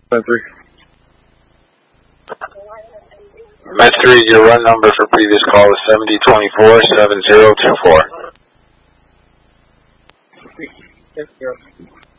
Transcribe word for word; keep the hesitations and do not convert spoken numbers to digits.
Med three. Med three, your run number for previous call is seventy twenty-four seven zero two four. Yes, zero.